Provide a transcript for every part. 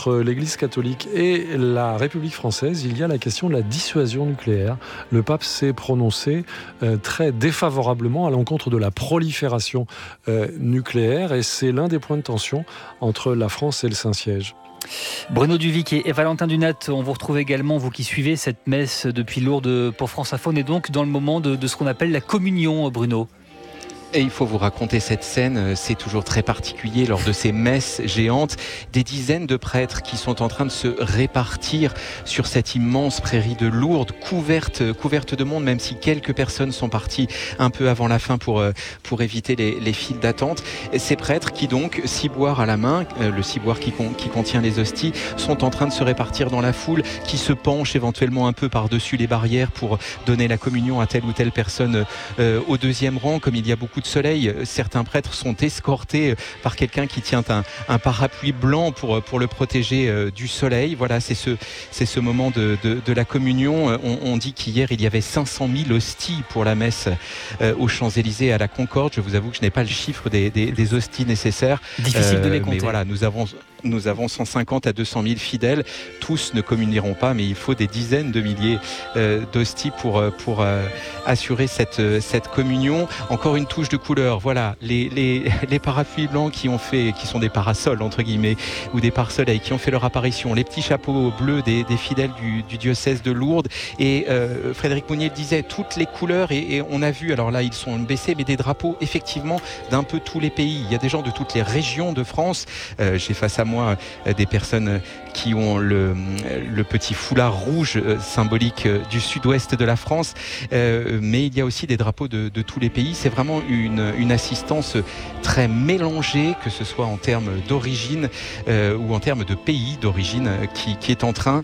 entre l'Église catholique et la République française, il y a la question de la dissuasion nucléaire. Le pape s'est prononcé très défavorablement à l'encontre de la prolifération nucléaire, et c'est l'un des points de tension entre la France et le Saint-Siège. Bruno Duvic et Valentin Dunat, on vous retrouve également, vous qui suivez cette messe depuis Lourdes pour France Info. On est donc dans le moment de ce qu'on appelle la communion, Bruno. Et il faut vous raconter cette scène, c'est toujours très particulier lors de ces messes géantes, des dizaines de prêtres qui sont en train de se répartir sur cette immense prairie de Lourdes, couverte de monde, même si quelques personnes sont parties un peu avant la fin pour éviter les files d'attente. Ces prêtres qui donc, ciboire à la main, le ciboire qui contient les hosties, sont en train de se répartir dans la foule, qui se penchent éventuellement un peu par-dessus les barrières pour donner la communion à telle ou telle personne au deuxième rang. Comme il y a beaucoup de soleil, certains prêtres sont escortés par quelqu'un qui tient un parapluie blanc pour le protéger du soleil. Voilà, c'est ce moment de la communion. On dit qu'hier il y avait 500 000 hosties pour la messe aux Champs-Élysées à la Concorde. Je vous avoue que je n'ai pas le chiffre des hosties nécessaires. Difficile de les compter. Mais voilà, nous avons 150 à 200 000 fidèles. Tous ne communieront pas, mais il faut des dizaines de milliers d'hosties pour assurer cette communion. Encore une touche de couleur. Voilà, les parapluies blancs qui sont des parasols entre guillemets, ou des pare-soleils, qui ont fait leur apparition. Les petits chapeaux bleus des fidèles du diocèse de Lourdes. Et Frédéric Mounier le disait, toutes les couleurs. Et on a vu, alors là ils sont baissés, mais des drapeaux effectivement d'un peu tous les pays. Il y a des gens de toutes les régions de France. J'ai face à moi des personnes qui ont le petit foulard rouge symbolique du sud-ouest de la France, mais il y a aussi des drapeaux de tous les pays. C'est vraiment une assistance très mélangée, que ce soit en termes d'origine ou en termes de pays d'origine, qui est en train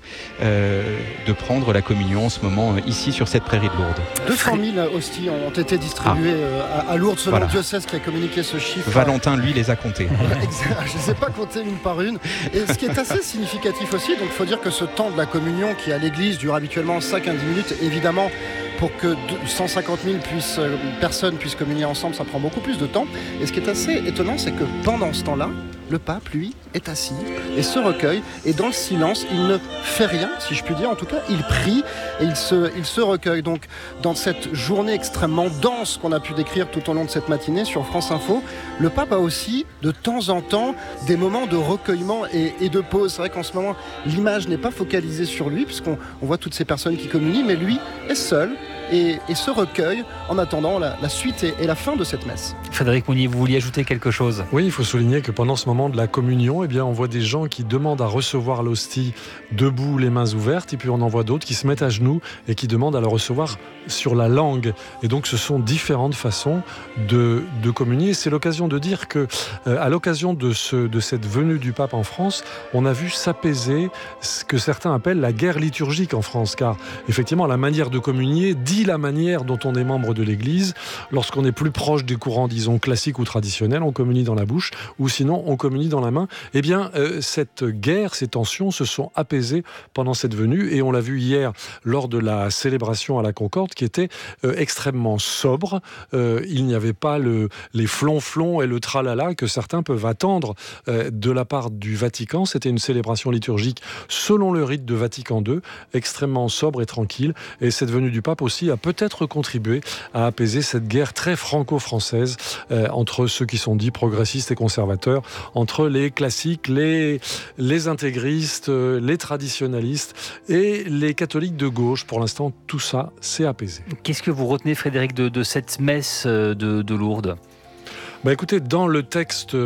de prendre la communion en ce moment ici sur cette prairie de Lourdes. 200 000 hosties ont été distribuées à Lourdes, selon le diocèse qui a communiqué ce chiffre. Valentin, lui, les a comptés. Je ne les ai pas comptés une par une. Et ce qui est assez significatif aussi, donc il faut dire que ce temps de la communion qui à l'église dure habituellement 5 à 10 minutes, évidemment, pour que 150 000 personnes puissent communier ensemble, ça prend beaucoup plus de temps. Et ce qui est assez étonnant, c'est que pendant ce temps-là, le pape, lui, est assis et se recueille. Et dans le silence, il ne fait rien, si je puis dire. En tout cas, il prie et il se recueille. Donc, dans cette journée extrêmement dense qu'on a pu décrire tout au long de cette matinée sur France Info, le pape a aussi, de temps en temps, des moments de recueillement et de pause. C'est vrai qu'en ce moment, l'image n'est pas focalisée sur lui, puisqu'on voit toutes ces personnes qui communient, mais lui est seul et se recueille en attendant la suite et la fin de cette messe. Frédéric Mounier, vous vouliez ajouter quelque chose ? Oui, il faut souligner que pendant ce moment de la communion, eh bien, on voit des gens qui demandent à recevoir l'hostie debout, les mains ouvertes, et puis on en voit d'autres qui se mettent à genoux et qui demandent à le recevoir sur la langue. Et donc ce sont différentes façons de communier. C'est l'occasion de dire que, à l'occasion de cette venue du pape en France, on a vu s'apaiser ce que certains appellent la guerre liturgique en France, car effectivement la manière de communier dit la manière dont on est membre de l'Église. Lorsqu'on est plus proche des courants, disons, classiques ou traditionnels, on communie dans la bouche, ou sinon on communie dans la main. Eh bien, cette guerre, ces tensions se sont apaisées pendant cette venue, et on l'a vu hier lors de la célébration à la Concorde, qui était extrêmement sobre. Il n'y avait pas les flonflons et le tralala que certains peuvent attendre de la part du Vatican. C'était une célébration liturgique selon le rite de Vatican II, extrêmement sobre et tranquille. Et cette venue du pape aussi a peut-être contribué à apaiser cette guerre très franco-française entre ceux qui sont dits progressistes et conservateurs, entre les classiques, les intégristes, les traditionalistes et les catholiques de gauche. Pour l'instant, tout ça s'est apaisé. Qu'est-ce que vous retenez, Frédéric, de cette messe de Lourdes ? Écoutez, dans le texte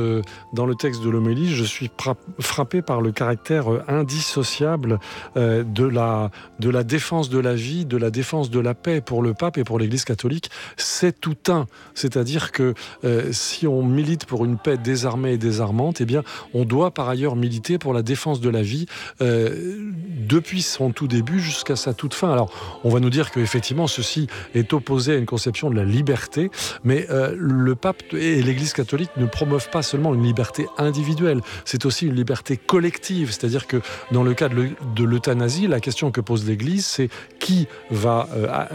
de l'homélie, je suis frappé par le caractère indissociable de la défense de la vie, de la défense de la paix pour le pape et pour l'Église catholique. C'est tout un. C'est-à-dire que si on milite pour une paix désarmée et désarmante, eh bien, on doit par ailleurs militer pour la défense de la vie depuis son tout début jusqu'à sa toute fin. Alors, on va nous dire qu'effectivement, ceci est opposé à une conception de la liberté, mais le pape et l'Église catholique ne promeuvent pas seulement une liberté individuelle, c'est aussi une liberté collective. C'est-à-dire que dans le cas de l'euthanasie, la question que pose l'Église, c'est qui va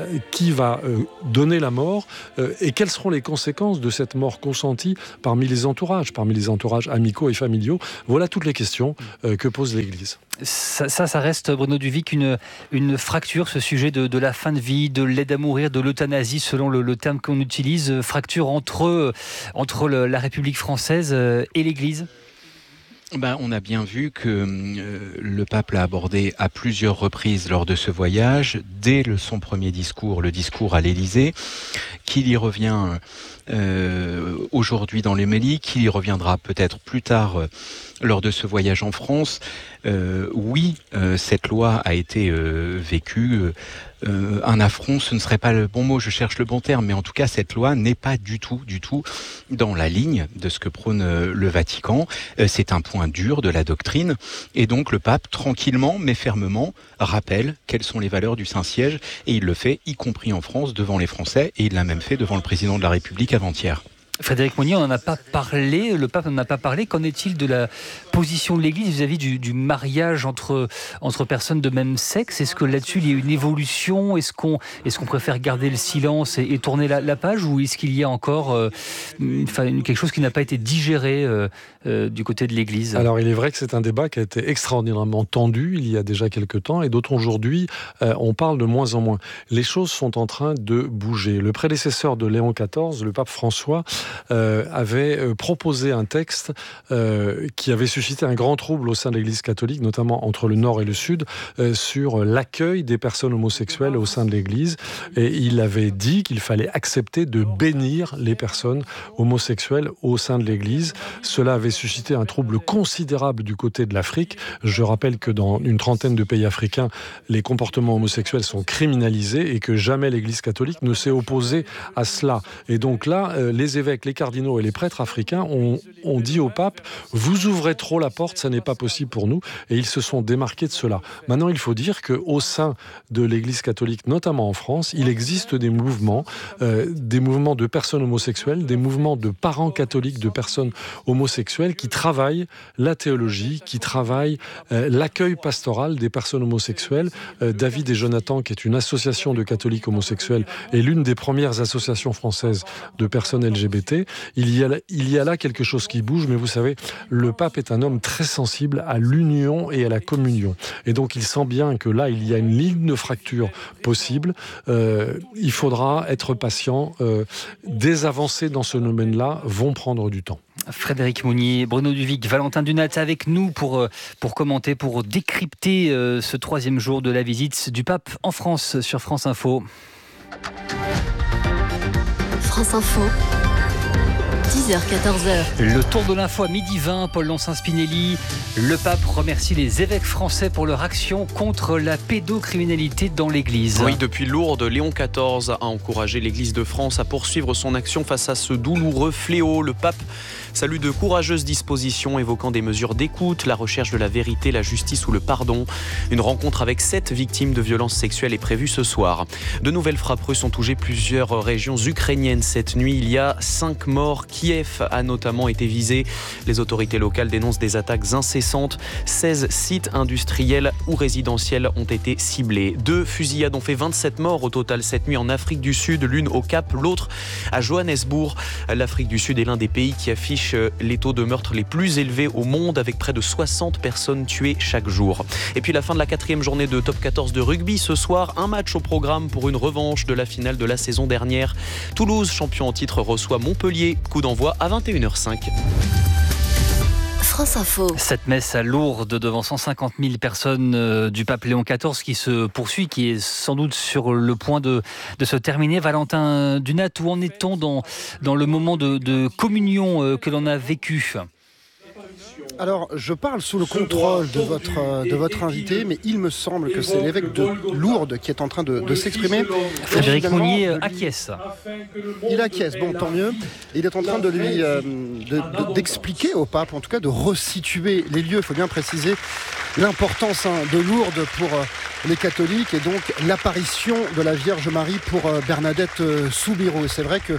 donner la mort et quelles seront les conséquences de cette mort consentie parmi les entourages amicaux et familiaux. Voilà toutes les questions que pose l'Église. Ça reste, Bruno Duvic, une fracture, ce sujet de la fin de vie, de l'aide à mourir, de l'euthanasie, selon le terme qu'on utilise, fracture entre la République française et l'Église. On a bien vu que le pape l'a abordé à plusieurs reprises lors de ce voyage, dès son premier discours, le discours à l'Élysée, qu'il y revient aujourd'hui dans l'homélie, qu'il y reviendra peut-être plus tard lors de ce voyage en France. Cette loi a été vécue. Un affront, ce ne serait pas le bon mot, je cherche le bon terme, mais en tout cas cette loi n'est pas du tout dans la ligne de ce que prône le Vatican. C'est un point dur de la doctrine, et donc le pape, tranquillement mais fermement, rappelle quelles sont les valeurs du Saint-Siège, et il le fait, y compris en France, devant les Français, et il l'a même fait devant le président de la République avant-hier. Frédéric Monnier, on n'en a pas parlé, le pape n'en a pas parlé. Qu'en est-il de la position de l'Église vis-à-vis du mariage entre personnes de même sexe? Est-ce que là-dessus il y a une évolution? Est-ce qu'on préfère garder le silence et tourner la page, ou est-ce qu'il y a encore quelque chose qui n'a pas été digéré du côté de l'Église? Alors il est vrai que c'est un débat qui a été extraordinairement tendu il y a déjà quelques temps, et d'autant aujourd'hui on parle de moins en moins. Les choses sont en train de bouger. Le prédécesseur de Léon XIV, le pape François, avait proposé un texte qui avait suscité un grand trouble au sein de l'Église catholique, notamment entre le Nord et le Sud, sur l'accueil des personnes homosexuelles au sein de l'Église. Et il avait dit qu'il fallait accepter de bénir les personnes homosexuelles au sein de l'Église. Cela avait suscité un trouble considérable du côté de l'Afrique. Je rappelle que dans une trentaine de pays africains, les comportements homosexuels sont criminalisés et que jamais l'Église catholique ne s'est opposée à cela. Et donc là, les évêques, les cardinaux et les prêtres africains ont dit au pape « Vous ouvrez trop la porte, ça n'est pas possible pour nous ». Et ils se sont démarqués de cela. Maintenant, il faut dire qu'au sein de l'Église catholique, notamment en France, il existe des mouvements de personnes homosexuelles, des mouvements de parents catholiques de personnes homosexuelles qui travaillent la théologie, qui travaillent l'accueil pastoral des personnes homosexuelles. David et Jonathan, qui est une association de catholiques homosexuels, est l'une des premières associations françaises de personnes LGBT. Il y a là quelque chose qui bouge, mais vous savez, le pape est un homme très sensible à l'union et à la communion. Et donc il sent bien que là, il y a une ligne de fracture possible. Il faudra être patient. Des avancées dans ce domaine-là vont prendre du temps. Frédéric Monnier, Bruno Duvic, Valentin Dunat avec nous pour commenter, pour décrypter ce troisième jour de la visite du pape en France sur France Info. France Info. 10h, 14h. Le tour de l'info à 12h20, Paul Lonsin-Spinelli. Le pape remercie les évêques français pour leur action contre la pédocriminalité dans l'Église. Oui, depuis Lourdes, Léon XIV a encouragé l'Église de France à poursuivre son action face à ce douloureux fléau. Le pape salue de courageuses dispositions évoquant des mesures d'écoute, la recherche de la vérité, la justice ou le pardon. Une rencontre avec 7 victimes de violences sexuelles est prévue ce soir. De nouvelles frappes russes ont touché plusieurs régions ukrainiennes cette nuit. Il y a 5 morts. Kiev a notamment été visé. Les autorités locales dénoncent des attaques incessantes. 16 sites industriels ou résidentiels ont été ciblés. 2 fusillades ont fait 27 morts au total cette nuit en Afrique du Sud, l'une au Cap, l'autre à Johannesburg. L'Afrique du Sud est l'un des pays qui affiche les taux de meurtre les plus élevés au monde, avec près de 60 personnes tuées chaque jour. Et puis la fin de la 4e journée de Top 14 de rugby. Ce soir, un match au programme pour une revanche de la finale de la saison dernière. Toulouse, champion en titre, reçoit Montpellier. Coup d'envoi à 21h05. France Info. Cette messe à Lourdes devant 150 000 personnes du pape Léon XIV qui se poursuit, qui est sans doute sur le point de se terminer. Valentin Dunat, où en est-on dans le moment de communion que l'on a vécu ? Alors, je parle sous le contrôle de votre invité, mais il me semble que c'est l'évêque de Lourdes qui est en train de s'exprimer. Frédéric Monnier acquiesce. Il acquiesce, bon, tant mieux. Il est en train de lui d'expliquer au pape, en tout cas de resituer les lieux. Il faut bien préciser l'importance de Lourdes pour les catholiques et donc l'apparition de la Vierge Marie pour Bernadette Soubirous. Et c'est vrai que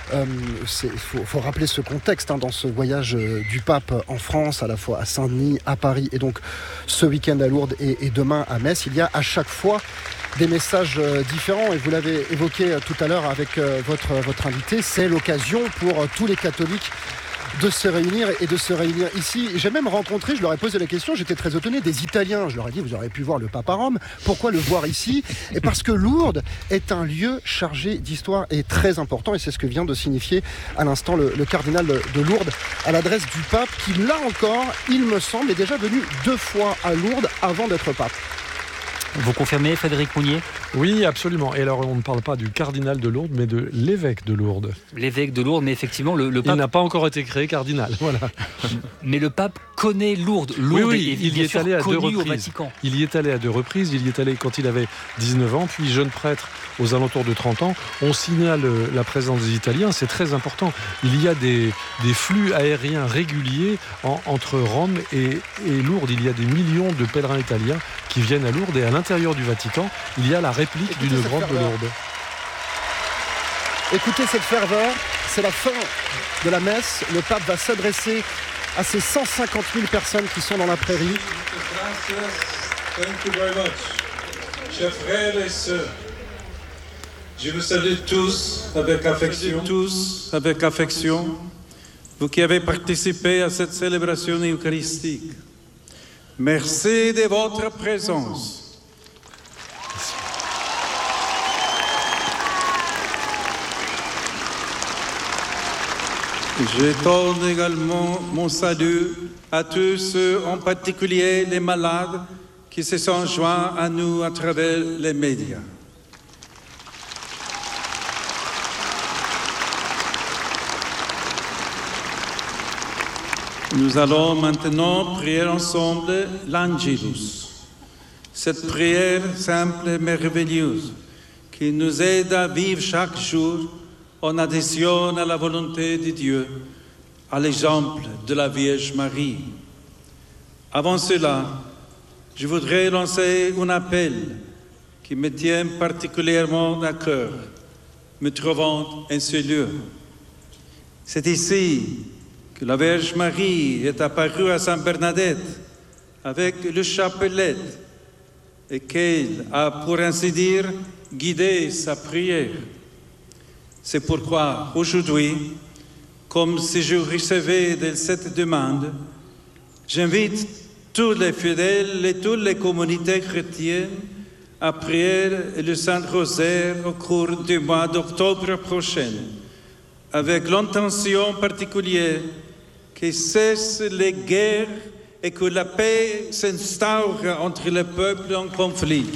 faut rappeler ce contexte dans ce voyage du pape en France, à la fois à Saint-Denis, à Paris et donc ce week-end à Lourdes et demain à Metz. Il y a à chaque fois des messages différents et vous l'avez évoqué tout à l'heure avec votre invité, c'est l'occasion pour tous les catholiques de se réunir ici. J'ai même rencontré, je leur ai posé la question, j'étais très étonné, des Italiens. Je leur ai dit, vous auriez pu voir le pape à Rome, pourquoi le voir ici? Et parce que Lourdes est un lieu chargé d'histoire et très important, et c'est ce que vient de signifier à l'instant le cardinal de Lourdes à l'adresse du pape, qui là encore, il me semble, est déjà venu 2 fois à Lourdes avant d'être pape. Vous confirmez, Frédéric Mounier? Oui, absolument. Et alors, on ne parle pas du cardinal de Lourdes, mais de l'évêque de Lourdes. L'évêque de Lourdes, mais effectivement, le pape... Il n'a pas encore été créé cardinal, voilà. Mais le pape connaît Lourdes. Lourdes oui, il y est allé à 2 reprises. Au Vatican. Il y est allé à 2 reprises. Il y est allé quand il avait 19 ans, puis jeune prêtre aux alentours de 30 ans. On signale la présence des Italiens, c'est très important. Il y a des flux aériens réguliers entre Rome et Lourdes. Il y a des millions de pèlerins italiens qui viennent à Lourdes, et à l'intérieur du Vatican, il y a la réplique d'une grotte de Lourdes. Écoutez cette ferveur, c'est la fin de la messe. Le pape va s'adresser à ces 150 000 personnes qui sont dans la prairie. Chers frères et sœurs, je vous salue tous avec affection, vous qui avez participé à cette célébration eucharistique. Merci de votre présence. Je donne également mon salut à tous ceux, en particulier les malades, qui se sont joints à nous à travers les médias. Nous allons maintenant prier ensemble l'Angelus. Cette prière simple et merveilleuse qui nous aide à vivre chaque jour en adhésion à la volonté de Dieu, à l'exemple de la Vierge Marie. Avant cela, je voudrais lancer un appel qui me tient particulièrement à cœur, me trouvant en ce lieu. C'est ici que la Vierge Marie est apparue à Sainte Bernadette avec le chapelet et qu'elle a, pour ainsi dire, guidé sa prière. C'est pourquoi aujourd'hui, comme si je recevais de cette demande, j'invite tous les fidèles et toutes les communautés chrétiennes à prier le Saint-Rosaire au cours du mois d'octobre prochain, avec l'intention particulière que cessent les guerres et que la paix s'instaure entre les peuples en conflit.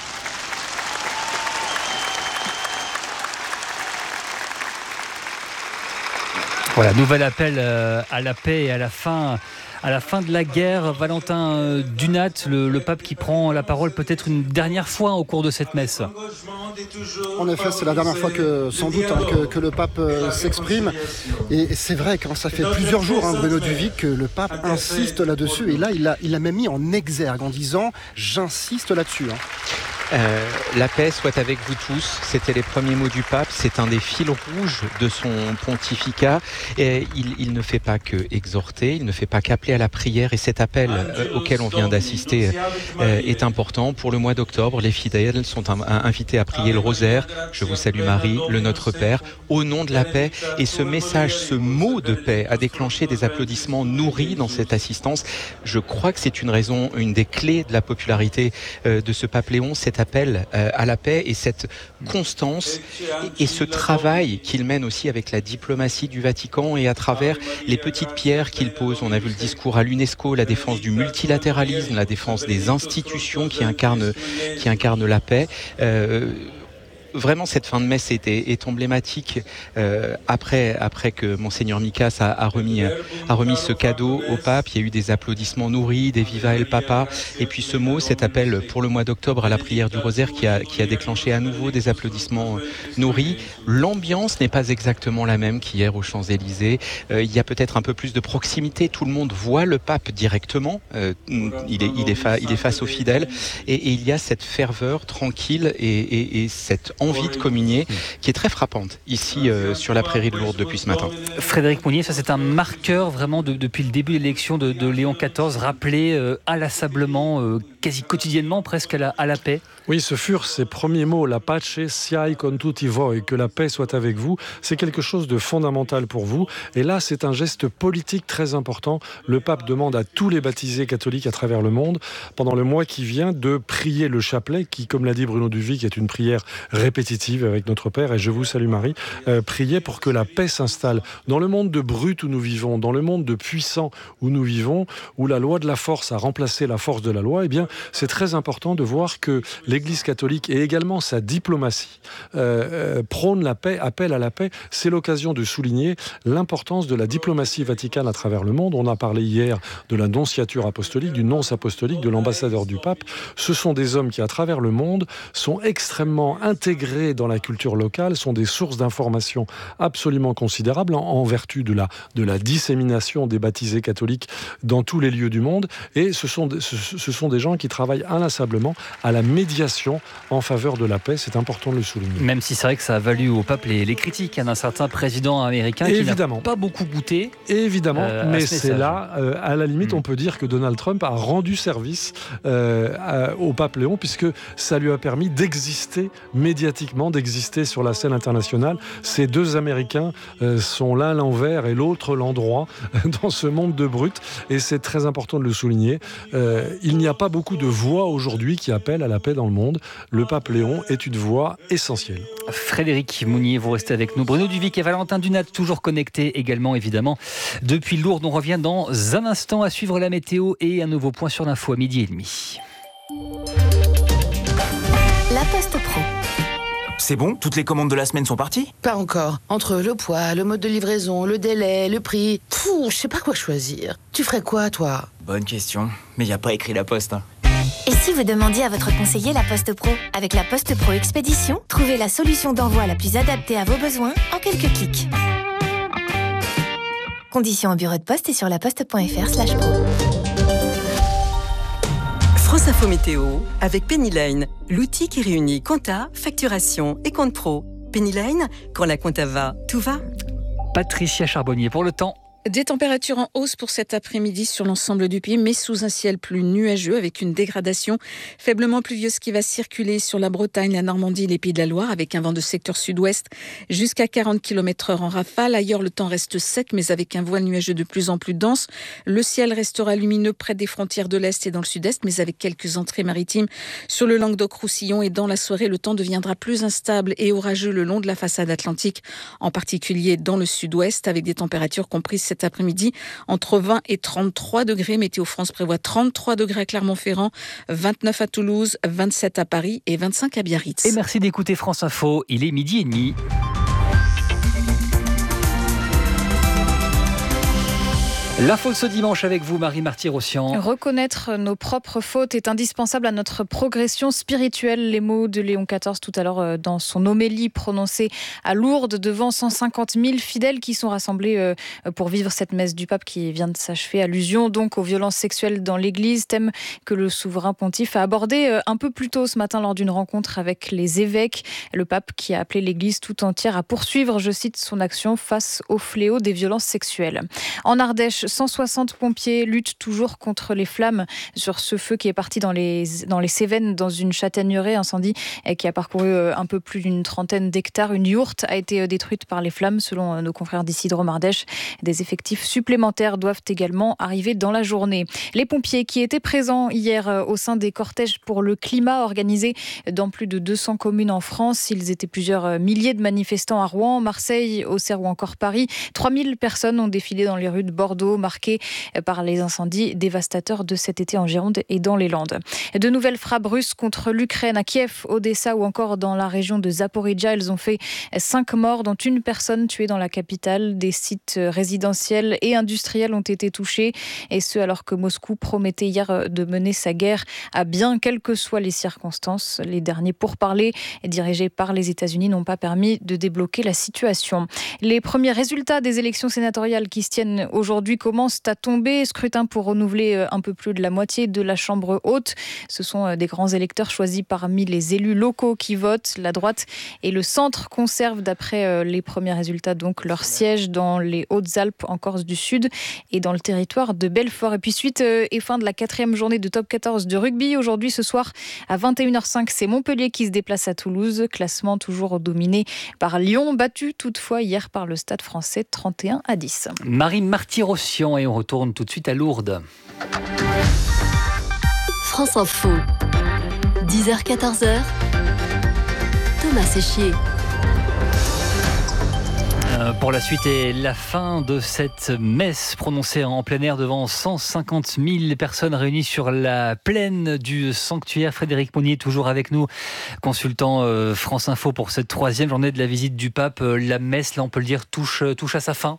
Voilà, nouvel appel à la paix et à la fin de la guerre. Valentin Dunat, le pape qui prend la parole peut-être une dernière fois au cours de cette messe. En effet, c'est la dernière fois sans doute que le pape s'exprime. Et c'est vrai, quand ça fait plusieurs jours, Bruno Duvic, que le pape insiste là-dessus. Et là, il a même mis en exergue en disant « j'insiste là-dessus ». La paix soit avec vous tous, c'était les premiers mots du pape, c'est un des fils rouges de son pontificat. Et il ne fait pas que exhorter, il ne fait pas qu'appeler à la prière, et cet appel auquel on vient d'assister est important. Pour le mois d'octobre, les fidèles sont invités à prier le rosaire, je vous salue Marie, le Notre Père, au nom de la paix. Et ce message, ce mot de paix a déclenché des applaudissements nourris dans cette assistance. Je crois que c'est une des clés de la popularité de ce pape Léon, cet appel à la paix et cette constance et ce travail qu'il mène aussi avec la diplomatie du Vatican et à travers les petites pierres qu'il pose. On a vu le discours à l'UNESCO, la défense du multilatéralisme, la défense des institutions qui incarnent la paix. Vraiment, cette fin de messe est emblématique après que Monseigneur Mikas a remis ce cadeau au pape. Il y a eu des applaudissements nourris, des Viva el Papa, et puis ce mot, cet appel pour le mois d'octobre à la prière du rosaire qui a déclenché à nouveau des applaudissements nourris. L'ambiance n'est pas exactement la même qu'hier aux Champs-Élysées. Il y a peut-être un peu plus de proximité. Tout le monde voit le pape directement. Il est face aux fidèles, et il y a cette ferveur tranquille et cette envie de communier qui est très frappante ici sur la prairie de Lourdes depuis ce matin. Frédéric Mounier, ça c'est un marqueur vraiment depuis le début de l'élection de Léon XIV, rappelé inlassablement, quasi quotidiennement presque à la paix. Oui, ce furent ses premiers mots, la pace siai con tutti voi, que la paix soit avec vous. C'est quelque chose de fondamental pour vous. Et là, c'est un geste politique très important. Le pape demande à tous les baptisés catholiques à travers le monde, pendant le mois qui vient, de prier le chapelet, qui, comme l'a dit Bruno Duvic, est une prière répétitive avec notre Père, et je vous salue Marie, prier pour que la paix s'installe. Dans le monde de brut où nous vivons, dans le monde de puissant où nous vivons, où la loi de la force a remplacé la force de la loi, eh bien, c'est très important de voir que l'Église catholique et également sa diplomatie prône la paix, appelle à la paix. C'est l'occasion de souligner l'importance de la diplomatie vaticane à travers le monde. On a parlé hier de la nonciature apostolique, du nonce apostolique, de l'ambassadeur du pape. Ce sont des hommes qui, à travers le monde, sont extrêmement intégrés dans la culture locale, sont des sources d'information absolument considérables en vertu de la dissémination des baptisés catholiques dans tous les lieux du monde. Et ce sont des gens qui travaillent inlassablement à la médiation en faveur de la paix. C'est important de le souligner. Même si c'est vrai que ça a valu au pape les critiques d'un certain président américain qui n'a pas beaucoup goûté. Évidemment, mais c'est là, à la limite, on peut dire que Donald Trump a rendu service au pape Léon, puisque ça lui a permis d'exister médiatiquement, d'exister sur la scène internationale. Ces deux Américains sont l'un l'envers et l'autre l'endroit dans ce monde de brut, et c'est très important de le souligner. Il n'y a pas beaucoup de voix aujourd'hui qui appellent à la paix dans le monde. Le pape Léon est une voix essentielle. Frédéric Mounier, vous restez avec nous. Bruno Duvic et Valentin Dunat, toujours connectés également, évidemment. Depuis Lourdes, on revient dans un instant à suivre la météo et un nouveau point sur l'info à 12h30. La Poste Pro. C'est bon? Toutes les commandes de la semaine sont parties? Pas encore. Entre le poids, le mode de livraison, le délai, le prix... je sais pas quoi choisir. Tu ferais quoi, toi? Bonne question. Mais y a pas écrit la Poste. Et si vous demandiez à votre conseiller La Poste Pro? Avec La Poste Pro Expédition, trouvez la solution d'envoi la plus adaptée à vos besoins en quelques clics. Conditions en bureau de poste et sur laposte.fr/pro. France Info Météo avec Pennyline, l'outil qui réunit compta, facturation et compte pro. Pennyline, quand la compta va, tout va. Patricia Charbonnier pour le temps. Des températures en hausse pour cet après-midi sur l'ensemble du pays, mais sous un ciel plus nuageux avec une dégradation faiblement pluvieuse qui va circuler sur la Bretagne, la Normandie et les Pays de la Loire avec un vent de secteur sud-ouest jusqu'à 40 km/h en rafale. Ailleurs, le temps reste sec, mais avec un voile nuageux de plus en plus dense. Le ciel restera lumineux près des frontières de l'Est et dans le Sud-Est, mais avec quelques entrées maritimes sur le Languedoc-Roussillon. Et dans la soirée, le temps deviendra plus instable et orageux le long de la façade atlantique, en particulier dans le Sud-Ouest, avec des températures comprises cet après-midi entre 20 et 33 degrés. Météo France prévoit 33 degrés à Clermont-Ferrand, 29 à Toulouse, 27 à Paris et 25 à Biarritz. Et merci d'écouter France Info, il est 12h30. L'info de ce dimanche avec vous, Marie Marty-Rossian. Reconnaître nos propres fautes est indispensable à notre progression spirituelle. Les mots de Léon XIV tout à l'heure dans son homélie prononcée à Lourdes devant 150 000 fidèles qui sont rassemblés pour vivre cette messe du pape qui vient de s'achever. Allusion donc aux violences sexuelles dans l'Église, thème que le souverain pontife a abordé un peu plus tôt ce matin lors d'une rencontre avec les évêques. Le pape qui a appelé l'Église tout entière à poursuivre, je cite, son action face au fléau des violences sexuelles. En Ardèche, 160 pompiers luttent toujours contre les flammes sur ce feu qui est parti dans les Cévennes, dans une châtaigneraie, incendie qui a parcouru un peu plus d'une trentaine d'hectares. Une yourte a été détruite par les flammes, selon nos confrères d'ici de Drôme-Ardèche. Des effectifs supplémentaires doivent également arriver dans la journée. Les pompiers qui étaient présents hier au sein des cortèges pour le climat organisés dans plus de 200 communes en France. Ils étaient plusieurs milliers de manifestants à Rouen, Marseille, Auxerre ou encore Paris. 3000 personnes ont défilé dans les rues de Bordeaux, marquées par les incendies dévastateurs de cet été en Gironde et dans les Landes. De nouvelles frappes russes contre l'Ukraine à Kiev, Odessa ou encore dans la région de Zaporizhzhia. Elles ont fait 5 morts, dont une personne tuée dans la capitale. Des sites résidentiels et industriels ont été touchés, et ce alors que Moscou promettait hier de mener sa guerre à bien, quelles que soient les circonstances. Les derniers pourparlers dirigés par les États-Unis n'ont pas permis de débloquer la situation. Les premiers résultats des élections sénatoriales qui se tiennent aujourd'hui commencent à tomber. Scrutin pour renouveler un peu plus de la moitié de la chambre haute. Ce sont des grands électeurs choisis parmi les élus locaux qui votent. La droite et le centre conservent, d'après les premiers résultats, donc leur siège dans les Hautes-Alpes, en Corse du Sud et dans le territoire de Belfort. Et puis suite et fin de la 4e journée de top 14 de rugby. Aujourd'hui, ce soir, à 21h05, c'est Montpellier qui se déplace à Toulouse. Classement toujours dominé par Lyon, battu toutefois hier par le Stade Français 31-10. Marie Marty-Rossian, et on retourne tout de suite à Lourdes. France Info, 10h-14h, Thomas Séchier. Pour la suite et la fin de cette messe prononcée en plein air devant 150 000 personnes réunies sur la plaine du sanctuaire. Frédéric Monnier, toujours avec nous, consultant France Info pour cette 3e journée de la visite du pape. La messe, là on peut le dire, touche à sa fin.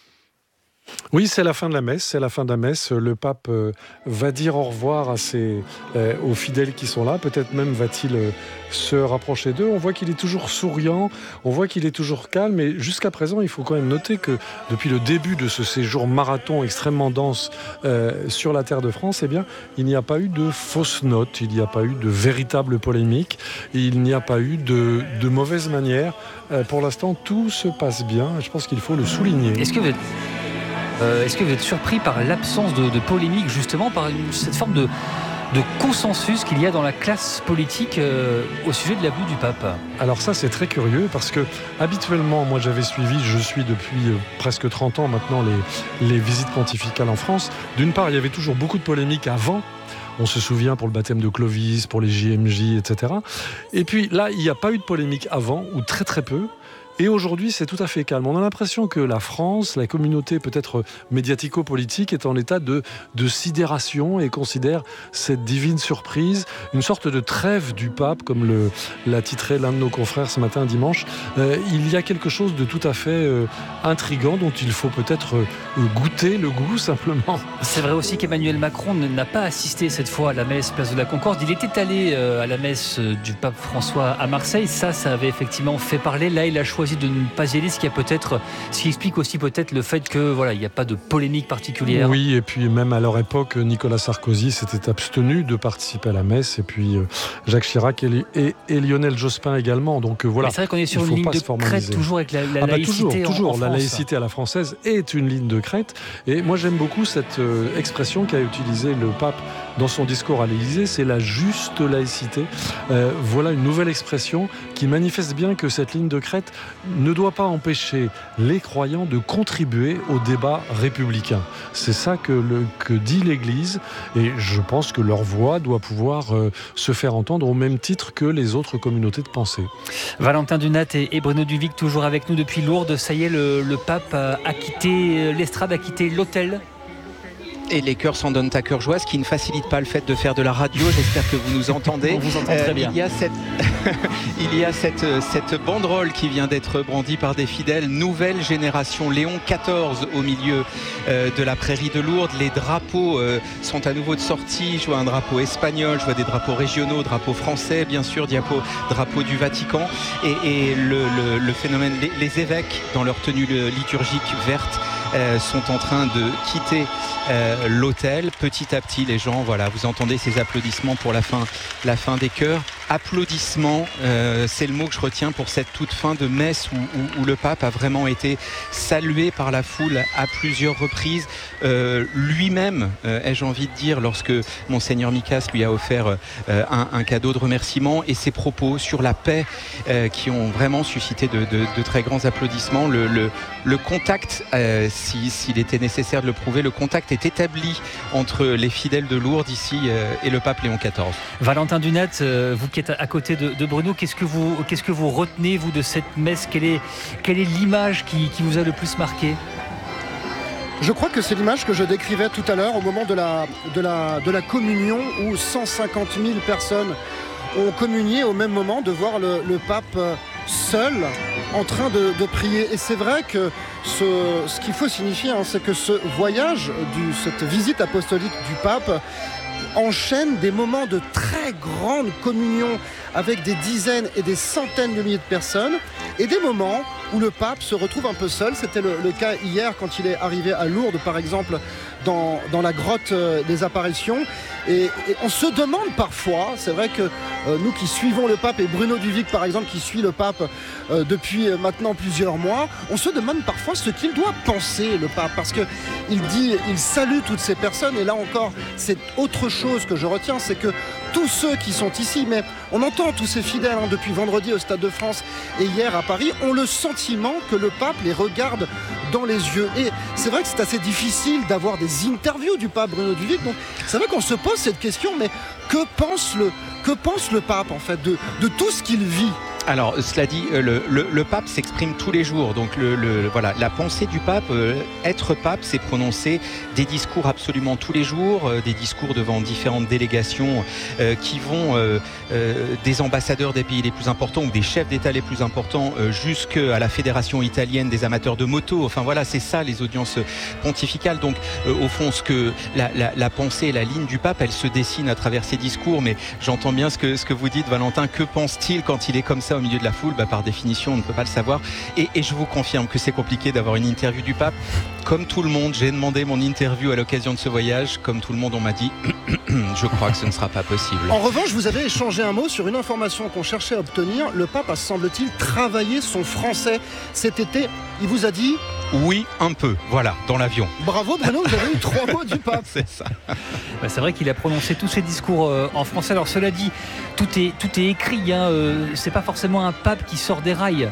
Oui, c'est la fin de la messe. Le pape va dire au revoir aux fidèles qui sont là. Peut-être même va-t-il se rapprocher d'eux. On voit qu'il est toujours souriant, on voit qu'il est toujours calme. Et jusqu'à présent, il faut quand même noter que depuis le début de ce séjour marathon extrêmement dense sur la terre de France, eh bien, il n'y a pas eu de fausses notes, il n'y a pas eu de véritable polémique, il n'y a pas eu de mauvaises manières. Pour l'instant, tout se passe bien. Je pense qu'il faut le souligner. Est-ce que vous êtes surpris par l'absence de polémique, justement, par cette forme de consensus qu'il y a dans la classe politique au sujet de la venue du pape? Alors ça, c'est très curieux parce que habituellement, moi je suis depuis presque 30 ans maintenant les visites pontificales en France. D'une part, il y avait toujours beaucoup de polémiques avant. On se souvient pour le baptême de Clovis, pour les JMJ, etc. Et puis là, il n'y a pas eu de polémique avant, ou très très peu. Et aujourd'hui, c'est tout à fait calme. On a l'impression que la France, la communauté peut-être médiatico-politique, est en état de sidération et considère cette divine surprise, une sorte de trêve du pape, comme l'a titré l'un de nos confrères ce matin, dimanche. Il y a quelque chose de tout à fait intrigant dont il faut peut-être goûter le goût, simplement. C'est vrai aussi qu'Emmanuel Macron n'a pas assisté cette fois à la messe Place de la Concorde. Il était allé à la messe du pape François à Marseille. Ça avait effectivement fait parler. Là, il a choisi de ne pas y aller, ce qui explique aussi peut-être le fait que il n'y a pas de polémique particulière. Oui, et puis même à leur époque, Nicolas Sarkozy s'était abstenu de participer à la messe, et puis Jacques Chirac et Lionel Jospin également. Donc voilà. Mais c'est vrai qu'on est sur une ligne de crête toujours avec la laïcité. Toujours, en la France. laïcité à la française est une ligne de crête. Et moi j'aime beaucoup cette expression qu'a utilisée le pape dans son discours à l'Élysée, c'est la juste laïcité. Voilà une nouvelle expression qui manifeste bien que cette ligne de crête ne doit pas empêcher les croyants de contribuer au débat républicain. C'est ça que dit l'Église, et je pense que leur voix doit pouvoir se faire entendre au même titre que les autres communautés de pensée. Valentin Dunat et Bruno Duvic toujours avec nous depuis Lourdes. Ça y est, le pape a quitté l'estrade, a quitté l'autel. Et les chœurs s'en donnent à cœur joie, ce qui ne facilite pas le fait de faire de la radio. J'espère que vous nous entendez. On vous entend très bien. Il y a cette banderole qui vient d'être brandie par des fidèles. Nouvelle génération Léon XIV au milieu de la prairie de Lourdes. Les drapeaux sont à nouveau de sortie. Je vois un drapeau espagnol, je vois des drapeaux régionaux, drapeaux français, bien sûr, drapeau du Vatican. Et le phénomène, les évêques, dans leur tenue liturgique verte, sont en train de quitter l'autel. Petit à petit, les gens, vous entendez ces applaudissements pour la fin des chœurs. Applaudissements, c'est le mot que je retiens pour cette toute fin de messe où le pape a vraiment été salué par la foule à plusieurs reprises. Lui-même, ai-je envie de dire, lorsque Monseigneur Micas lui a offert un cadeau de remerciement, et ses propos sur la paix qui ont vraiment suscité de très grands applaudissements. Le contact, s'il était nécessaire de le prouver, le contact est établi entre les fidèles de Lourdes ici et le pape Léon XIV. Valentin Dunat, vous qui êtes à côté de Bruno, qu'est-ce que vous retenez, vous, de cette messe? Quelle est l'image qui vous a le plus marqué? Je crois que c'est l'image que je décrivais tout à l'heure au moment de la communion, où 150 000 personnes ont communié au même moment, de voir le pape seul en train de prier. Et c'est vrai que ce qu'il faut signifier, c'est que ce voyage, cette visite apostolique du pape enchaîne des moments de très grande communion avec des dizaines et des centaines de milliers de personnes, et des moments où le pape se retrouve un peu seul. C'était le cas hier quand il est arrivé à Lourdes, par exemple, dans la grotte des apparitions. Et on se demande parfois, c'est vrai que nous qui suivons le pape, et Bruno Duvic par exemple qui suit le pape depuis maintenant plusieurs mois, on se demande parfois ce qu'il doit penser, le pape, parce qu'il salue toutes ces personnes. Et là encore, c'est autre chose que je retiens, c'est que tous ceux qui sont ici, mais on entend tous ces fidèles depuis vendredi au Stade de France et hier à Paris, ont le sentiment que le pape les regarde dans les yeux. Et c'est vrai que c'est assez difficile d'avoir des interviews du pape Bruno Duvic, donc c'est vrai qu'on se pose cette question, mais que pense le pape en fait de tout ce qu'il vit? Alors, cela dit, le pape s'exprime tous les jours. Donc, voilà, la pensée du pape, être pape, c'est prononcer des discours absolument tous les jours, des discours devant différentes délégations qui vont des ambassadeurs des pays les plus importants ou des chefs d'État les plus importants jusqu'à la Fédération italienne des amateurs de moto. Enfin, voilà, c'est ça les audiences pontificales. Donc, au fond, ce que la pensée et la ligne du pape, elle se dessine à travers ses discours. Mais j'entends bien ce que vous dites, Valentin. Que pense-t-il quand il est comme ça au milieu de la foule? Par définition, on ne peut pas le savoir. Et je vous confirme que c'est compliqué d'avoir une interview du pape. Comme tout le monde, j'ai demandé mon interview à l'occasion de ce voyage. Comme tout le monde, on m'a dit je crois que ce ne sera pas possible. En revanche, vous avez échangé un mot sur une information qu'on cherchait à obtenir. Le pape a, semble-t-il, travaillé son français cet été. Il vous a dit... Oui, un peu, voilà, dans l'avion. Bravo Bruno, vous avez eu 3 mots du pape. C'est ça. C'est vrai qu'il a prononcé tous ses discours en français. Alors cela dit, tout est écrit, hein, c'est pas forcément un pape qui sort des rails.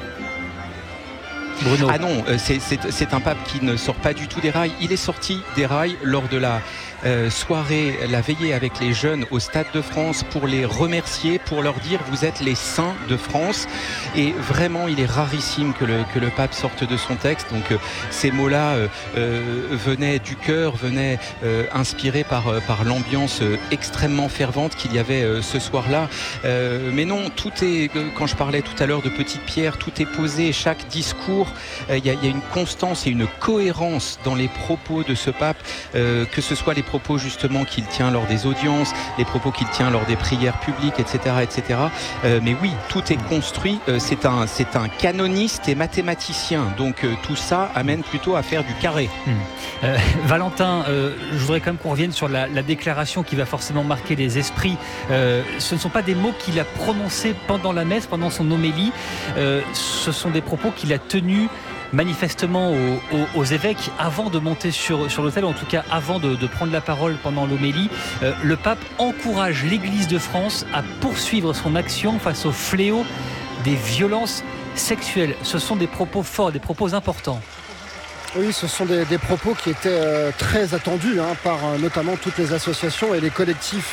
Bruno. Ah non, c'est un pape qui ne sort pas du tout des rails. Il est sorti des rails lors de la soirée, la veillée avec les jeunes au Stade de France pour les remercier, pour leur dire vous êtes les saints de France. Et vraiment, il est rarissime que le pape sorte de son texte. Donc ces mots-là venaient du cœur, venaient inspirés par l'ambiance extrêmement fervente qu'il y avait ce soir-là. Mais non, tout est, quand je parlais tout à l'heure de petites pierres, tout est posé, chaque discours, il y a une constance et une cohérence dans les propos de ce pape, que ce soit les propos justement qu'il tient lors des audiences, les propos qu'il tient lors des prières publiques, etc. etc. Mais oui, tout est construit. C'est un canoniste et mathématicien. Donc tout ça amène plutôt à faire du carré. Valentin, je voudrais quand même qu'on revienne sur la déclaration qui va forcément marquer les esprits. Ce ne sont pas des mots qu'il a prononcés pendant la messe, pendant son homélie. Ce sont des propos qu'il a tenus manifestement aux évêques avant de monter sur l'autel, en tout cas avant de prendre la parole pendant l'homélie. Le pape encourage l'Église de France à poursuivre son action face au fléau des violences sexuelles. Ce sont des propos forts, des propos importants. Oui, ce sont des propos qui étaient très attendus par notamment toutes les associations et les collectifs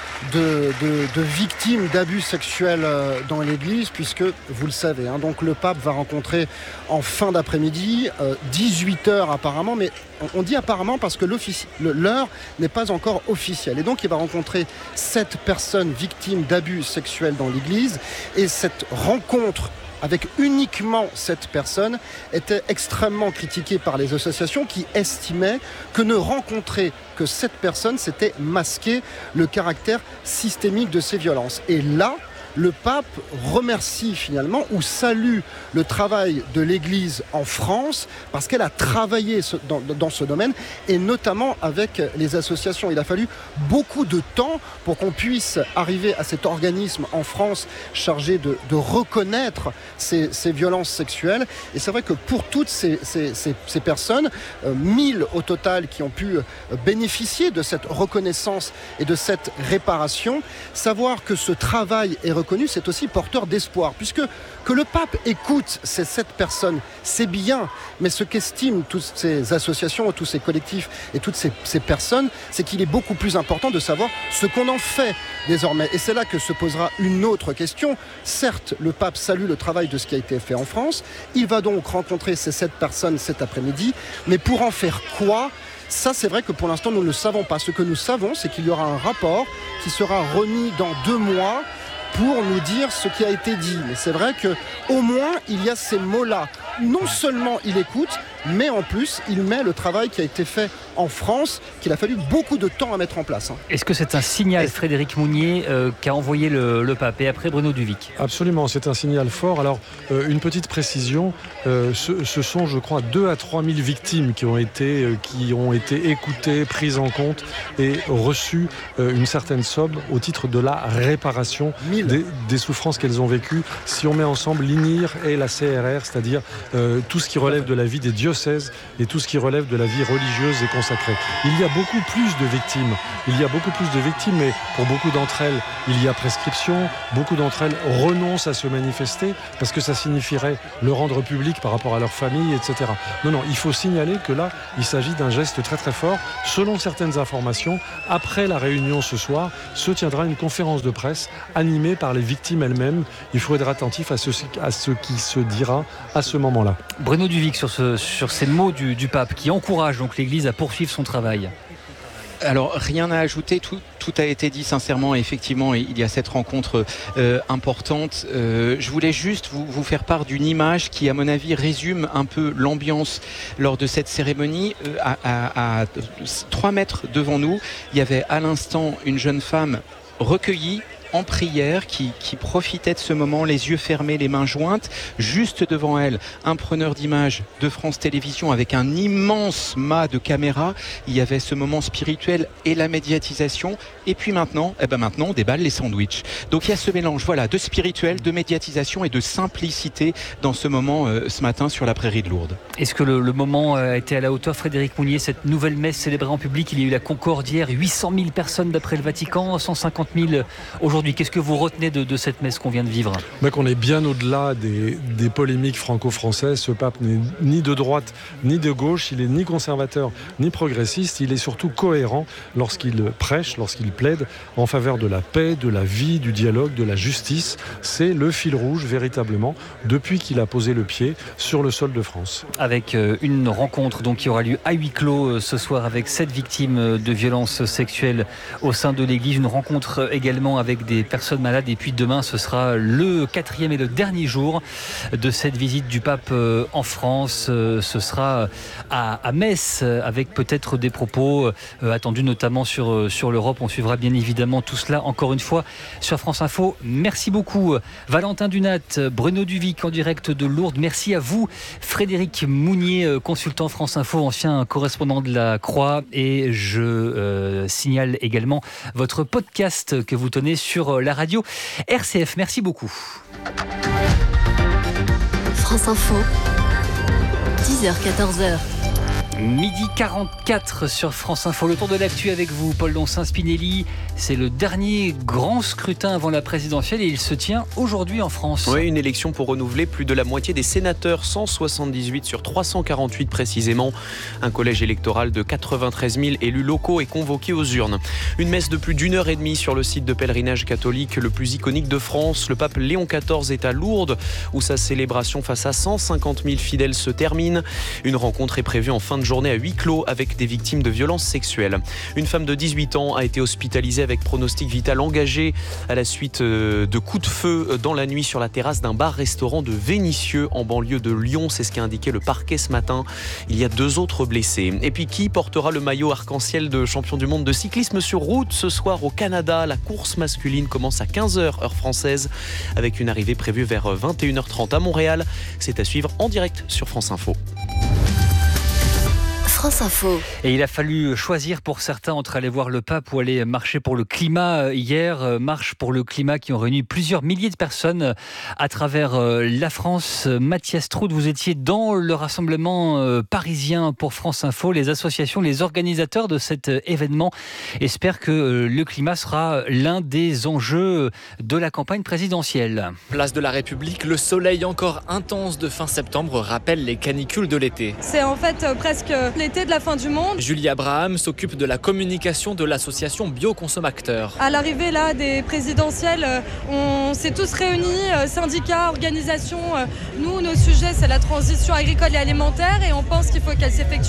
de victimes d'abus sexuels dans l'Église, puisque vous le savez, donc le pape va rencontrer en fin d'après-midi, 18h apparemment, mais on dit apparemment parce que l'heure n'est pas encore officielle. Et donc il va rencontrer 7 personnes victimes d'abus sexuels dans l'Église, et cette rencontre avec uniquement cette personne était extrêmement critiquée par les associations qui estimaient que ne rencontrer que cette personne, c'était masquer le caractère systémique de ces violences. Et là, le pape remercie finalement ou salue le travail de l'Église en France parce qu'elle a travaillé dans ce domaine et notamment avec les associations. Il a fallu beaucoup de temps pour qu'on puisse arriver à cet organisme en France chargé de reconnaître ces violences sexuelles. Et c'est vrai que pour toutes ces personnes, 1000 au total qui ont pu bénéficier de cette reconnaissance et de cette réparation, savoir que ce travail est reconnu, c'est aussi porteur d'espoir, puisque que le pape écoute ces 7 personnes, c'est bien, mais ce qu'estiment toutes ces associations, tous ces collectifs et toutes ces personnes, c'est qu'il est beaucoup plus important de savoir ce qu'on en fait désormais. Et c'est là que se posera une autre question. Certes, le pape salue le travail de ce qui a été fait en France, il va donc rencontrer ces 7 personnes cet après-midi, mais pour en faire quoi ? Ça, c'est vrai que pour l'instant, nous ne le savons pas. Ce que nous savons, c'est qu'il y aura un rapport qui sera remis dans 2 mois pour nous dire ce qui a été dit. Mais c'est vrai qu'au moins, il y a ces mots-là. Non seulement il écoute, mais en plus, il met le travail qui a été fait en France, qu'il a fallu beaucoup de temps à mettre en place. Est-ce que c'est un signal, Frédéric Mounier, qu'a envoyé le pape, et après Bruno Duvic? Absolument, c'est un signal fort. Alors, une petite précision, ce sont, je crois, 2 à 3 000 victimes qui ont été écoutées, prises en compte et reçu une certaine somme au titre de la réparation des souffrances qu'elles ont vécues. Si on met ensemble l'INIR et la CRR, c'est-à-dire tout ce qui relève de la vie des diocèses et tout ce qui relève de la vie religieuse et consacrée. Il y a beaucoup plus de victimes, mais pour beaucoup d'entre elles, il y a prescription. Beaucoup d'entre elles renoncent à se manifester parce que ça signifierait le rendre public par rapport à leur famille, etc. Non, il faut signaler que là, il s'agit d'un geste très très fort. Selon certaines informations, après la réunion ce soir, se tiendra une conférence de presse animée par les victimes elles-mêmes. Il faut être attentif à ce qui se dira à ce moment-là. Bruno Duvic, sur ces mots du pape qui encourage donc l'Église à poursuivre son travail. Alors, rien à ajouter, tout a été dit sincèrement. Effectivement, il y a cette rencontre importante. Je voulais juste vous faire part d'une image qui, à mon avis, résume un peu l'ambiance lors de cette cérémonie. À 3 mètres devant nous, il y avait à l'instant une jeune femme recueillie, en prière, qui profitait de ce moment, les yeux fermés, les mains jointes. Juste devant elle, un preneur d'images de France Télévisions avec un immense mât de caméra. Il y avait ce moment spirituel et la médiatisation. Et puis maintenant, on déballe les sandwichs. Donc il y a ce mélange, de spirituel, de médiatisation et de simplicité dans ce moment ce matin sur la prairie de Lourdes. Est-ce que le moment a été à la hauteur, Frédéric Mounier, cette nouvelle messe célébrée en public? Il y a eu la Concorde hier, 800 000 personnes d'après le Vatican, 150 000 aujourd'hui. Qu'est-ce que vous retenez de cette messe qu'on vient de vivre? Qu'on est bien au-delà des polémiques franco-françaises. Ce pape n'est ni de droite ni de gauche, il est ni conservateur ni progressiste, il est surtout cohérent lorsqu'il prêche, lorsqu'il plaide en faveur de la paix, de la vie, du dialogue, de la justice. C'est le fil rouge véritablement depuis qu'il a posé le pied sur le sol de France. Avec une rencontre qui aura lieu à huis clos ce soir avec 7 victimes de violences sexuelles au sein de l'Église, une rencontre également avec des personnes malades, et puis demain ce sera le 4e et le dernier jour de cette visite du pape en France. Ce sera à Metz avec peut-être des propos attendus notamment sur l'Europe. On suivra bien évidemment tout cela encore une fois sur France Info. Merci beaucoup Valentin Dunat, Bruno Duvic en direct de Lourdes. Merci à vous Frédéric Mounier, consultant France Info, ancien correspondant de la Croix, et je signale également votre podcast que vous tenez sur la radio RCF. Merci beaucoup. France Info, 10h-14h. Midi 44 sur France Info. Le tour de l'actu avec vous, Paul Doncin-Spinelli. C'est le dernier grand scrutin avant la présidentielle et il se tient aujourd'hui en France. Oui, une élection pour renouveler plus de la moitié des sénateurs, 178 sur 348 précisément. Un collège électoral de 93 000 élus locaux est convoqué aux urnes. Une messe de plus d'1 heure et demie sur le site de pèlerinage catholique le plus iconique de France. Le pape Léon XIV est à Lourdes où sa célébration face à 150 000 fidèles se termine. Une rencontre est prévue en fin de journée à huis clos avec des victimes de violences sexuelles. Une femme de 18 ans a été hospitalisée avec pronostic vital engagé à la suite de coups de feu dans la nuit sur la terrasse d'un bar-restaurant de Vénissieux en banlieue de Lyon. C'est ce qu'a indiqué le parquet ce matin. Il y a 2 autres blessés. Et puis qui portera le maillot arc-en-ciel de champion du monde de cyclisme sur route ce soir au Canada? La course masculine commence à 15h heure française avec une arrivée prévue vers 21h30 à Montréal. C'est à suivre en direct sur France Info. France Info. Et il a fallu choisir pour certains entre aller voir le pape ou aller marcher pour le climat. Hier, marche pour le climat qui ont réuni plusieurs milliers de personnes à travers la France. Mathias Troud, vous étiez dans le rassemblement parisien pour France Info. Les associations, les organisateurs de cet événement espèrent que le climat sera l'un des enjeux de la campagne présidentielle. Place de la République, le soleil encore intense de fin septembre rappelle les canicules de l'été. C'est en fait presque l'été de la fin du monde. Julie Abraham s'occupe de la communication de l'association Bioconsomacteurs. À l'arrivée là des présidentielles, on s'est tous réunis, syndicats, organisations. Nous, nos sujets, c'est la transition agricole et alimentaire et on pense qu'il faut qu'elle s'effectue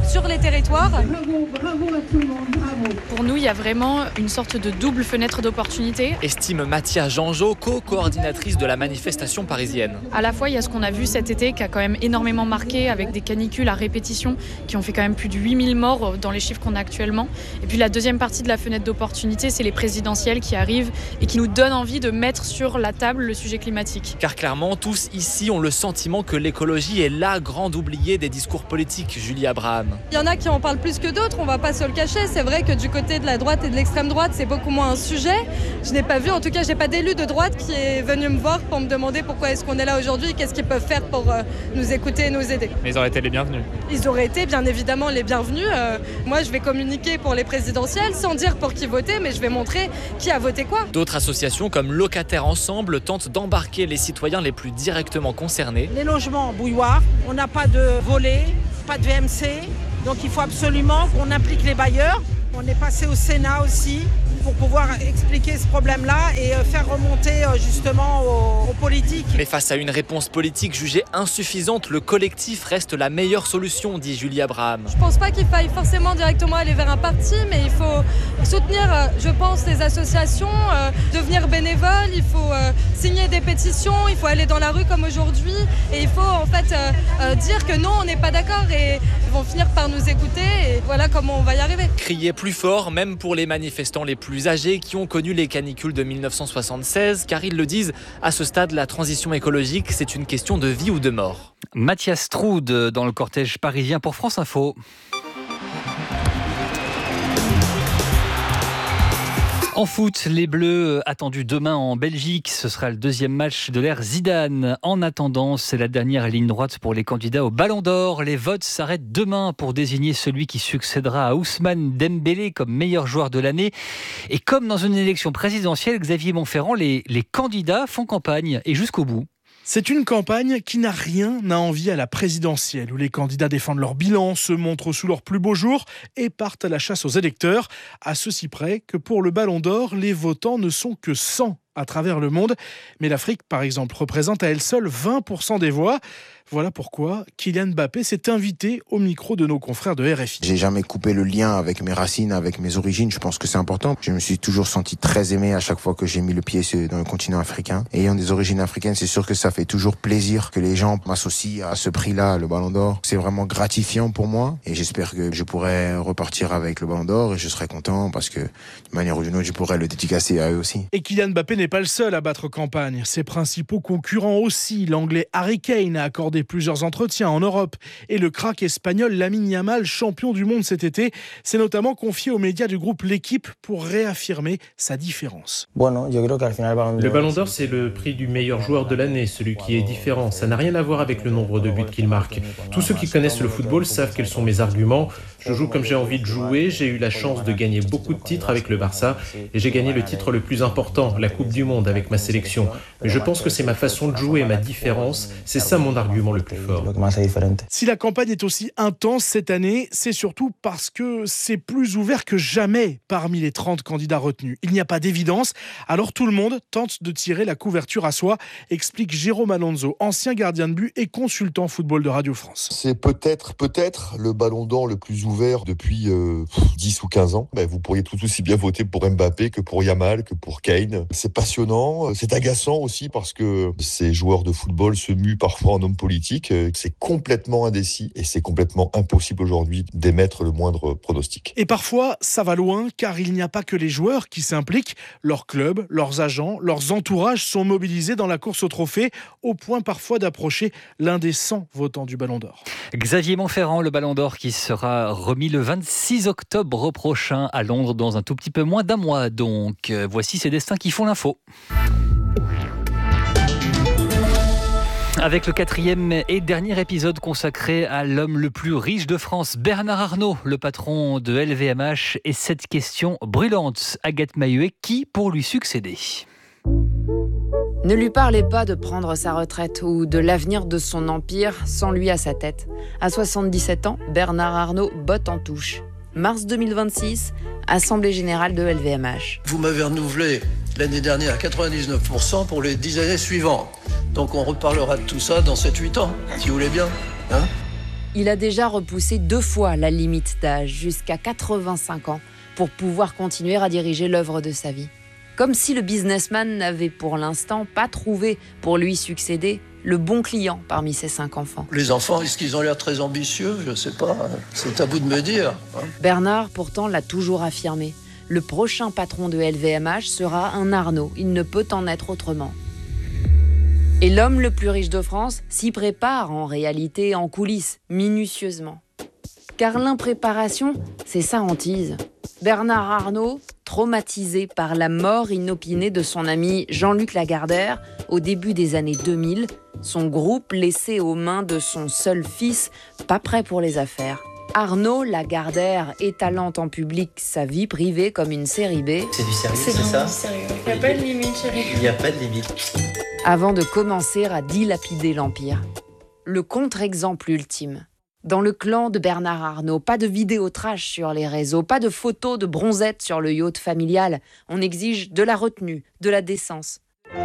sur les territoires. Bravo à tout le monde, bravo. Pour nous, il y a vraiment une sorte de double fenêtre d'opportunité. Estime Mathia Janjot, co-coordinatrice de la manifestation parisienne. À la fois, il y a ce qu'on a vu cet été qui a quand même énormément marqué avec des canicules à répétition qui ont fait quand même plus de 8000 morts dans les chiffres qu'on a actuellement. Et puis la deuxième partie de la fenêtre d'opportunité, c'est les présidentielles qui arrivent et qui nous donnent envie de mettre sur la table le sujet climatique. Car clairement, tous ici ont le sentiment que l'écologie est la grande oubliée des discours politiques, Julie Abraham. Il y en a qui en parlent plus que d'autres, on va pas se le cacher. C'est vrai que du côté de la droite et de l'extrême droite, c'est beaucoup moins un sujet. Je n'ai pas vu, en tout cas, j'ai pas d'élu de droite qui est venu me voir pour me demander pourquoi est-ce qu'on est là aujourd'hui et qu'est-ce qu'ils peuvent faire pour nous écouter et nous aider. Mais ils auraient été les bienvenus. Ils auraient été bien évidemment les bienvenus. Moi, je vais communiquer pour les présidentielles sans dire pour qui voter, mais je vais montrer qui a voté quoi. D'autres associations comme Locataires Ensemble tentent d'embarquer les citoyens les plus directement concernés. Les logements bouilloires, on n'a pas de volet, pas de VMC, donc il faut absolument qu'on implique les bailleurs. On est passé au Sénat aussi pour pouvoir expliquer ce problème-là et faire remonter justement aux politiques. Mais face à une réponse politique jugée insuffisante, le collectif reste la meilleure solution, dit Julie Abraham. Je pense pas qu'il faille forcément directement aller vers un parti, mais il faut soutenir, je pense, les associations, devenir bénévole, il faut signer des pétitions, il faut aller dans la rue comme aujourd'hui et il faut en fait dire que non, on n'est pas d'accord et ils vont finir par nous écouter et voilà comment on va y arriver. Crier plus fort, même pour les manifestants les plus âgés qui ont connu les canicules de 1976, car ils le disent, à ce stade, la transition écologique, c'est une question de vie ou de mort. Mathias Troud dans le cortège parisien pour France Info. En foot, les Bleus attendus demain en Belgique. Ce sera le deuxième match de l'ère Zidane. En attendant, c'est la dernière ligne droite pour les candidats au Ballon d'Or. Les votes s'arrêtent demain pour désigner celui qui succédera à Ousmane Dembélé comme meilleur joueur de l'année. Et comme dans une élection présidentielle, Xavier Montferrand, les candidats font campagne et jusqu'au bout. C'est une campagne qui n'a rien à envier à la présidentielle, où les candidats défendent leur bilan, se montrent sous leur plus beau jour et partent à la chasse aux électeurs, à ceci près que pour le Ballon d'Or, les votants ne sont que 100 à travers le monde. Mais l'Afrique, par exemple, représente à elle seule 20% des voix. Voilà pourquoi Kylian Mbappé s'est invité au micro de nos confrères de RFI. J'ai jamais coupé le lien avec mes racines, avec mes origines. Je pense que c'est important. Je me suis toujours senti très aimé à chaque fois que j'ai mis le pied dans le continent africain. Ayant des origines africaines, c'est sûr que ça fait toujours plaisir que les gens m'associent à ce prix-là, le Ballon d'Or. C'est vraiment gratifiant pour moi et j'espère que je pourrai repartir avec le Ballon d'Or et je serai content parce que, de manière ou d'une autre, je pourrai le dédicacer à eux aussi. Et Kylian Mbappé n'est pas le seul à battre campagne. Ses principaux concurrents aussi. L'anglais Harry Kane a accordé plusieurs entretiens en Europe et le crack espagnol Lamine Yamal, champion du monde cet été, s'est notamment confié aux médias du groupe L'Équipe pour réaffirmer sa différence. Le Ballon d'Or, c'est le prix du meilleur joueur de l'année, celui qui est différent. Ça n'a rien à voir avec le nombre de buts qu'il marque. Tous ceux qui connaissent le football savent quels sont mes arguments. Je joue comme j'ai envie de jouer. J'ai eu la chance de gagner beaucoup de titres avec le Barça et j'ai gagné le titre le plus important, la Coupe du Monde avec ma sélection. Mais je pense que c'est ma façon de jouer, ma différence. C'est ça mon argument le plus fort. Si la campagne est aussi intense cette année, c'est surtout parce que c'est plus ouvert que jamais parmi les 30 candidats retenus. Il n'y a pas d'évidence, alors tout le monde tente de tirer la couverture à soi, explique Jérôme Alonso, ancien gardien de but et consultant football de Radio France. C'est peut-être le Ballon d'Or le plus ouvert depuis 10 ou 15 ans. Vous pourriez tout aussi bien voter pour Mbappé que pour Yamal, que pour Kane. C'est passionnant, c'est agaçant aussi parce que ces joueurs de football se muent parfois en hommes politiques. C'est complètement indécis et c'est complètement impossible aujourd'hui d'émettre le moindre pronostic. Et parfois, ça va loin car il n'y a pas que les joueurs qui s'impliquent. Leurs clubs, leurs agents, leurs entourages sont mobilisés dans la course au trophée au point parfois d'approcher l'un des 100 votants du Ballon d'Or. Xavier Montferrand, le Ballon d'Or qui sera remis le 26 octobre prochain à Londres dans un tout petit peu moins d'un mois. Donc, voici ces destins qui font l'info. Avec le 4e et dernier épisode consacré à l'homme le plus riche de France, Bernard Arnault, le patron de LVMH, et cette question brûlante, Agathe Mailluet, qui pour lui succéder ? Ne lui parlez pas de prendre sa retraite ou de l'avenir de son empire sans lui à sa tête. À 77 ans, Bernard Arnault botte en touche. Mars 2026, Assemblée Générale de LVMH. Vous m'avez renouvelé l'année dernière à 99% pour les 10 années suivantes. Donc on reparlera de tout ça dans 7-8 ans, si vous voulez bien. Il a déjà repoussé 2 fois la limite d'âge, jusqu'à 85 ans, pour pouvoir continuer à diriger l'œuvre de sa vie. Comme si le businessman n'avait pour l'instant pas trouvé pour lui succéder le bon client parmi ses 5 enfants. Les enfants, est-ce qu'ils ont l'air très ambitieux ? Je ne sais pas, c'est à vous de me dire. Bernard, pourtant, l'a toujours affirmé. Le prochain patron de LVMH sera un Arnault. Il ne peut en être autrement. Et l'homme le plus riche de France s'y prépare en réalité en coulisses, minutieusement. Car l'impréparation, c'est sa hantise. Bernard Arnault, traumatisé par la mort inopinée de son ami Jean-Luc Lagardère au début des années 2000, son groupe laissé aux mains de son seul fils, pas prêt pour les affaires. Arnaud Lagardère étalant en public sa vie privée comme une série B. C'est du sérieux, c'est ça ? Il n'y a pas de limite, chérie. Il n'y a pas de limite. Avant de commencer à dilapider l'Empire. Le contre-exemple ultime. Dans le clan de Bernard Arnault, pas de vidéos trash sur les réseaux, pas de photos de bronzettes sur le yacht familial. On exige de la retenue, de la décence.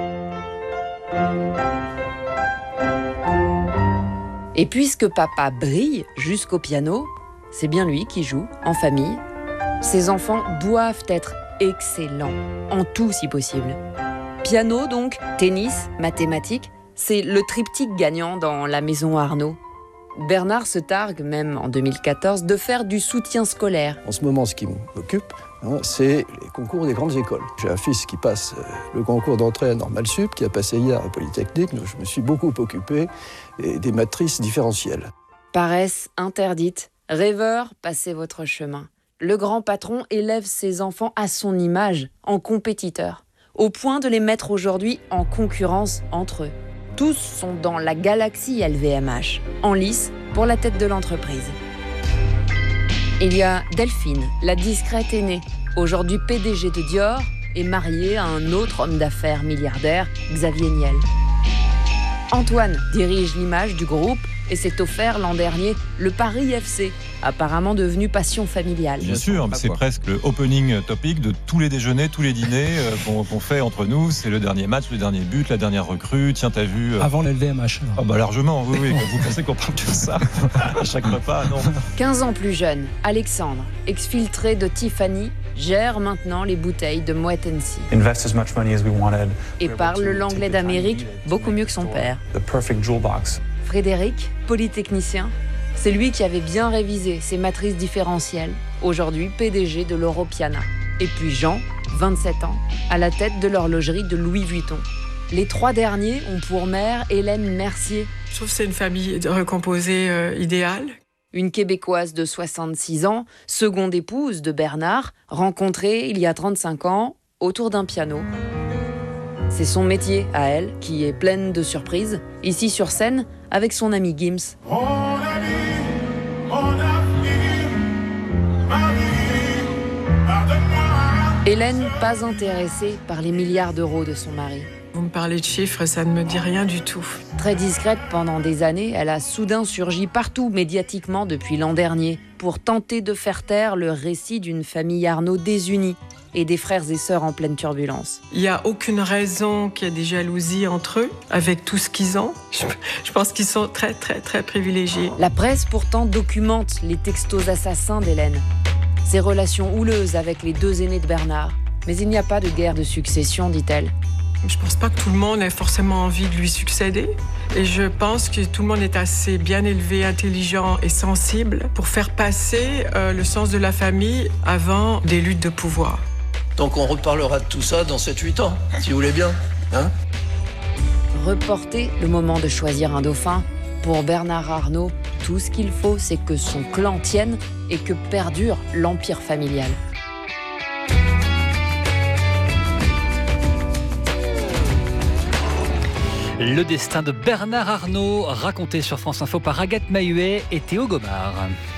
Et puisque papa brille jusqu'au piano, c'est bien lui qui joue, en famille. Ses enfants doivent être excellents, en tout si possible. Piano donc, tennis, mathématiques, c'est le triptyque gagnant dans la maison Arnault. Bernard se targue, même en 2014, de faire du soutien scolaire. En ce moment, ce qui m'occupe, c'est les concours des grandes écoles. J'ai un fils qui passe le concours d'entrée à Normal Sup, qui a passé hier à Polytechnique, donc je me suis beaucoup occupé des matrices différentielles. Paresse interdite, rêveur, passez votre chemin. Le grand patron élève ses enfants à son image, en compétiteurs, au point de les mettre aujourd'hui en concurrence entre eux. Tous sont dans la galaxie LVMH, en lice pour la tête de l'entreprise. Il y a Delphine, la discrète aînée, aujourd'hui PDG de Dior et mariée à un autre homme d'affaires milliardaire, Xavier Niel. Antoine dirige l'image du groupe et s'est offert l'an dernier le Paris FC, apparemment devenu passion familiale. Bien sûr, c'est presque le opening topic de tous les déjeuners, tous les dîners qu'on fait entre nous. C'est le dernier match, le dernier but, la dernière recrue. Tiens, t'as vu... Avant l'LVMH. Ah bah largement, oui. Vous pensez qu'on parle de ça à chaque repas? Non. 15 ans plus jeune, Alexandre, exfiltré de Tiffany, gère maintenant les bouteilles de Moet Hennessy. Et parle l'anglais d'Amérique beaucoup mieux que son père. Frédéric, polytechnicien, c'est lui qui avait bien révisé ses matrices différentielles, aujourd'hui PDG de l'Europiana. Et puis Jean, 27 ans, à la tête de l'horlogerie de Louis Vuitton. Les 3 derniers ont pour mère Hélène Mercier. Je trouve que c'est une famille recomposée idéale. Une Québécoise de 66 ans, seconde épouse de Bernard, rencontrée il y a 35 ans autour d'un piano. C'est son métier à elle, qui est pleine de surprises, ici sur scène, avec son ami Gims. Hélène, pas intéressée par les milliards d'euros de son mari. Vous me parlez de chiffres, ça ne me dit rien du tout. Très discrète pendant des années, elle a soudain surgi partout médiatiquement depuis l'an dernier pour tenter de faire taire le récit d'une famille Arnault désunie et des frères et sœurs en pleine turbulence. Il n'y a aucune raison qu'il y ait des jalousies entre eux, avec tout ce qu'ils ont. Je pense qu'ils sont très, très, très privilégiés. La presse pourtant documente les textos assassins d'Hélène. Ses relations houleuses avec les 2 aînés de Bernard. Mais il n'y a pas de guerre de succession, dit-elle. Je pense pas que tout le monde ait forcément envie de lui succéder. Et je pense que tout le monde est assez bien élevé, intelligent et sensible pour faire passer le sens de la famille avant des luttes de pouvoir. Donc on reparlera de tout ça dans 7-8 ans, si vous voulez bien. Hein ? Reporter le moment de choisir un dauphin. Pour Bernard Arnault, tout ce qu'il faut, c'est que son clan tienne et que perdure l'empire familial. Le destin de Bernard Arnault, raconté sur France Info par Agathe Mahuet et Théo Gomard.